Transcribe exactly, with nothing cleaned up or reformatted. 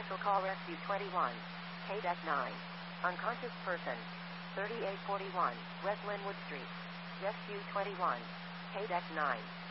Special call Rescue twenty-one. K-Deck nine. Unconscious person. thirty-eight forty-one, West Linwood Street. Rescue twenty-one. K-Deck nine.